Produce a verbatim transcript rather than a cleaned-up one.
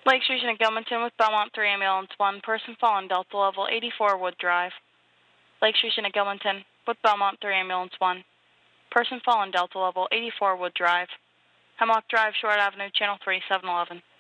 Lake Station at Gilmanton with Belmont three Ambulance one. Person fallen, Delta level eighty-four Wood Drive. Lake Station at Gilmanton with Belmont three Ambulance one. Person fallen, Delta level eighty-four Wood Drive. Hemlock Drive, Short Avenue, Channel three, seven eleven.